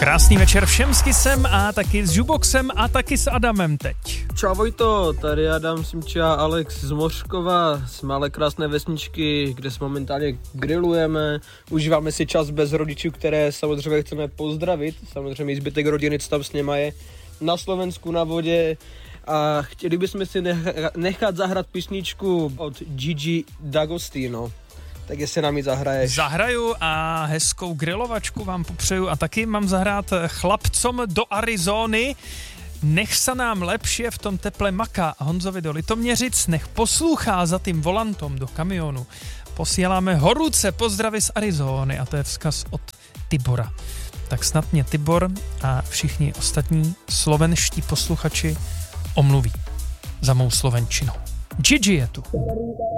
Krásný večer všem s Kysem a taky s Žuboxem a taky s Adamem teď. Čau Vojto, tady Adam Simča, Alex z Mořkova, z malé krásné vesničky, kde se momentálně grillujeme, užíváme si čas bez rodičů, které samozřejmě chceme pozdravit, samozřejmě i zbytek rodiny, co tam s něma je, na Slovensku na vodě a chtěli bychom si nechat zahrát písničku od Gigi D'Agostino. Tak jestli nám ji zahraješ. Zahraju a hezkou grilovačku vám popřeju a taky mám zahrát chlapcom do Arizony. Nech sa nám lepšie v tom teple maká a Honzovi do Litoměřic, nech poslouchá za tým volantom do kamionu. Posíláme horúce pozdravy z Arizony a to je vzkaz od Tibora. Tak snad mě Tibor a všichni ostatní slovenští posluchači omluví za mou slovenčinu. Gigi je tu.